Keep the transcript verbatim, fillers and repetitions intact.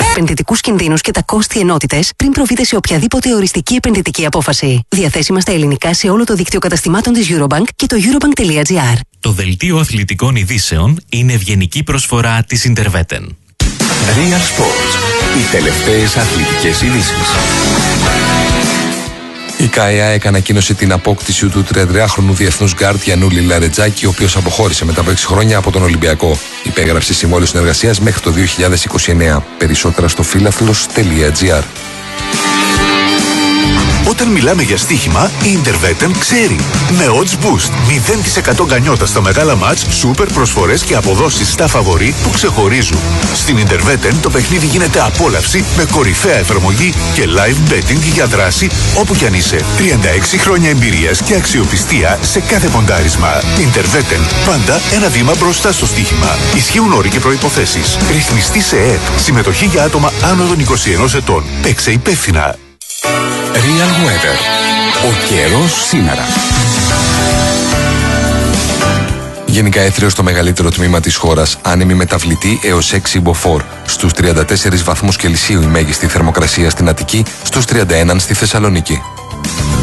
Επενδυτικούς κινδύνους και τα κόστη ενότητες πριν προβείτε σε οποιαδήποτε οριστική επενδυτική απόφαση. Διαθέσιμα στα ελληνικά σε όλο το δίκτυο καταστημάτων της Eurobank και το eurobank τελεία gr. Το δελτίο αθλητικών ειδήσεων είναι ευγενική προσφορά της Interveten. Real Sports. Οι τελευταίες αθλητικές ειδήσεις. Η ΚΑΕΑΕΚ ανακοίνωσε την απόκτηση του τριανταετράχρονου διεθνούς γκάρντ Γιαννούλη Λαρετζάκη, ο οποίος αποχώρησε μετά από έξι χρόνια από τον Ολυμπιακό. Υπέγραψε συμβόλαιο συνεργασίας μέχρι το δύο χιλιάδες είκοσι εννέα. Περισσότερα στο φίλαθλος τελεία gr. Όταν μιλάμε για στοίχημα, η Interveten ξέρει. Με Odds Boost, μηδέν τοις εκατό γκανιότα στα μεγάλα μάτς, σούπερ προσφορές και αποδόσεις στα φαβορί που ξεχωρίζουν. Στην Interveten το παιχνίδι γίνεται απόλαυση με κορυφαία εφαρμογή και live betting για δράση όπου κι αν είσαι. τριάντα έξι χρόνια εμπειρίας και αξιοπιστία σε κάθε ποντάρισμα. Interveten, πάντα ένα βήμα μπροστά στο στοίχημα. Ισχύουν όροι και προϋποθέσεις. Ρυθμιστή σε ΕΕΠ. Συμμετοχή για άτομα άνω των είκοσι ενός ετών. Παίξε υπεύθυνα. Real Weather. Ο καιρός σήμερα. Γενικά έθριος στο μεγαλύτερο τμήμα της χώρας, άνεμη μεταβλητή έως έξι μποφόρ. Στους τριάντα τέσσερις βαθμούς Κελσίου η μέγιστη θερμοκρασία στην Αττική, στους τριάντα ένα στη Θεσσαλονίκη.